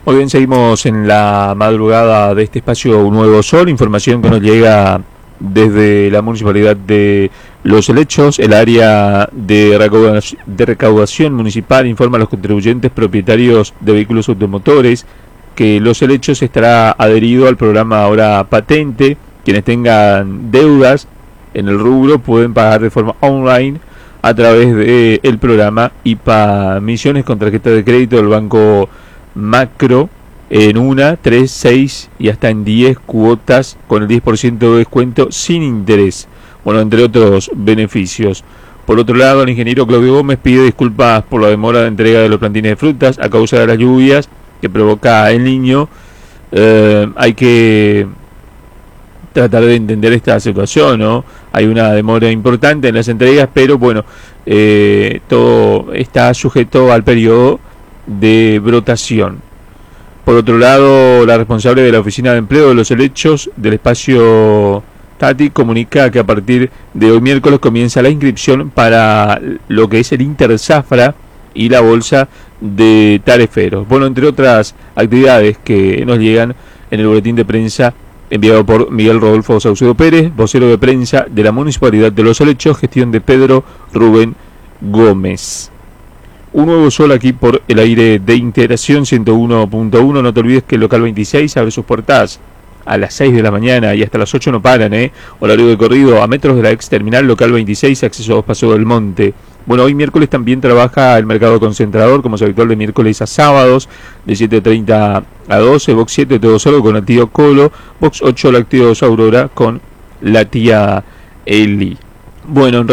Muy bien, seguimos en la madrugada de este espacio Un Nuevo Sol, información que nos llega desde la Municipalidad de Los Helechos. El área de recaudación municipal informa a los contribuyentes propietarios de vehículos automotores que Los Helechos estará adherido al programa Ahora Patente. Quienes tengan deudas en el rubro pueden pagar de forma online a través del programa IPA Misiones con tarjeta de crédito del Banco Macro en 1, 3, 6 y hasta en 10 cuotas con el 10% de descuento sin interés, bueno, entre otros beneficios. Por otro lado, el ingeniero Claudio Gómez pide disculpas por la demora de entrega de los plantines de frutas a causa de las lluvias que provoca El Niño. Hay que tratar de entender esta situación, ¿no? Hay una demora importante en las entregas, pero bueno, todo está sujeto al periodo de brotación. Por otro lado, la responsable de la Oficina de Empleo de Los Helechos del espacio Tati comunica que a partir de hoy miércoles comienza la inscripción para lo que es el Interzafra y la bolsa de tareferos. Bueno, entre otras actividades que nos llegan en el boletín de prensa enviado por Miguel Rodolfo Saucedo Pérez, vocero de prensa de la Municipalidad de Los Helechos, gestión de Pedro Rubén Gómez. Un nuevo sol aquí por el aire de Integración 101.1. No te olvides que el local 26 abre sus puertas a las 6 de la mañana y hasta las 8 no paran, Horario de corrido a metros de la ex terminal, local 26, acceso a Paso del Monte. Bueno, hoy miércoles también trabaja el mercado concentrador, como es habitual de miércoles a sábados, de 7:30 a 12, box 7 todo solo con el tío Colo, box 8 Lácteos Aurora con la tía Eli. Bueno,